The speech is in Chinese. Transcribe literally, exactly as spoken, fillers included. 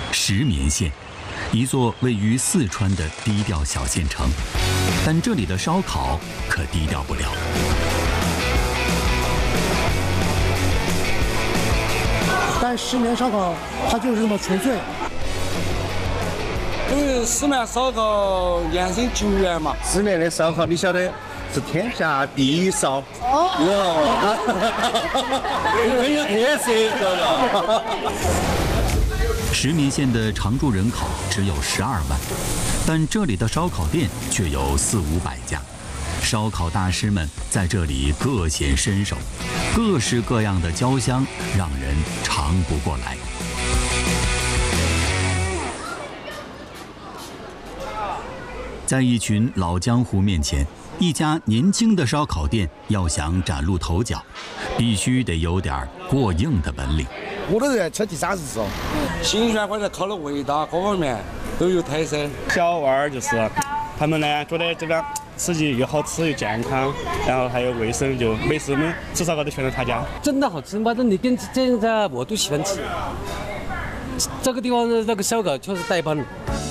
石棉县，一座位于四川的低调小县城，但这里的烧烤可低调不了。 但石棉烧烤它就是这么纯粹。 因为石棉烧烤延伸久远嘛， 石棉的烧烤你晓得是天下第一烧，哦，很有特色，知道吧？ 石棉县的常住人口只有十二万，但这里的烧烤店却有四五百家。烧烤大师们在这里各显身手，各式各样的焦香让人尝不过来。在一群老江湖面前，一家年轻的烧烤店要想崭露头角，必须得有点过硬的本领。 我都在吃第三次吃， 新鲜或者烤的味道各方面都有特色。 小娃儿就是他们呢觉得这边吃起又好吃又健康，然后还有卫生，就每次我们吃烧烤都选择他家。 真的好吃，反正你跟这样我都喜欢吃。这个地方的那个烧烤确实带帮。